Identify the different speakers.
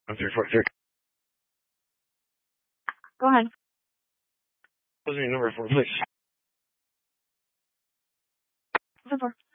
Speaker 1: I'm 343.
Speaker 2: Go ahead.
Speaker 1: What's your number for, please?
Speaker 2: 4.